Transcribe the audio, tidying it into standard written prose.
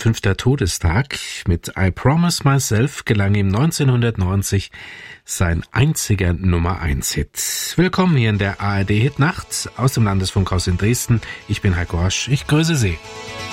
5. Todestag. Mit I Promise Myself gelang ihm 1990 sein einziger Nummer-1-Hit. Willkommen hier in der ARD-Hitnacht aus dem Landesfunkhaus in Dresden. Ich bin Heiko Rosch. Ich grüße Sie.